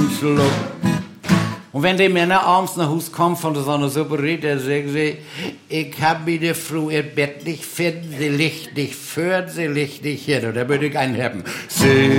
einen Schluck. Und wenn die Männer abends nach Hause kommen von so einer Suppe, dann sagen sie, ich hab mir die Frau ihr Bett nicht finden, sie liegt nicht für, sie liegt nicht hin. Und da würde ich einen haben.